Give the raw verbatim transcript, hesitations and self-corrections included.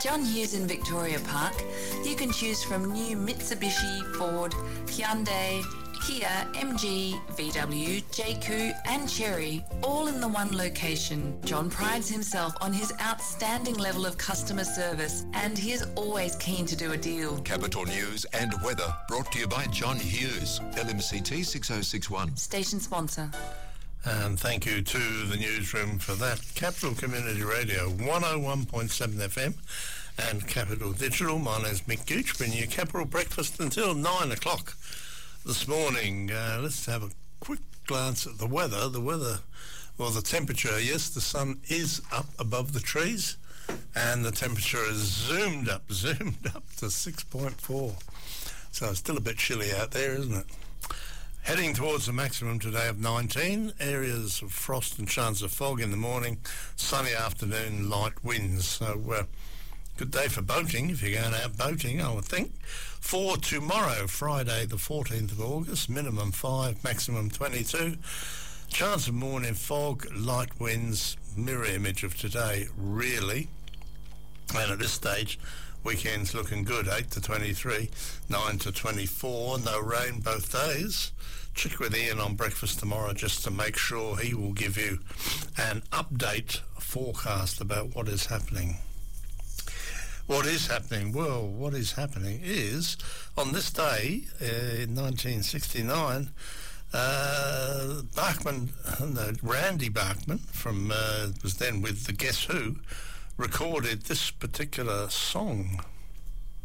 John Hughes in Victoria Park. You can choose from new Mitsubishi, Ford, Hyundai, Kia, M G, V W, J Q and Chery, all in the one location. John prides himself on his outstanding level of customer service and he is always keen to do a deal. Capital News and Weather brought to you by John Hughes, L M C T six oh six one. Station sponsor. And thank you to the newsroom for that. Capital Community Radio, one oh one point seven F M and Capital Digital. My name's Mick Gooch, bringing you Capital Breakfast until nine o'clock this morning. Uh, let's have a quick glance at the weather. The weather, well, the temperature, yes, the sun is up above the trees and the temperature is zoomed up, zoomed up to six point four. So it's still a bit chilly out there, isn't it? Heading towards the maximum today of nineteen, areas of frost and chance of fog in the morning, sunny afternoon, light winds. So uh, good day for boating, if you're going out boating, I would think. For tomorrow, Friday the fourteenth of August, minimum five, maximum twenty-two. Chance of morning fog, light winds, mirror image of today, really. And at this stage, weekend's looking good, eight to twenty-three, nine to twenty-four, no rain both days. Check with Ian on breakfast tomorrow just to make sure he will give you an update forecast about what is happening. What is happening? Well, what is happening is, on this day uh, in nineteen sixty-nine, uh, Bachman, no, Randy Bachman, from uh, was then with the Guess Who, recorded this particular song.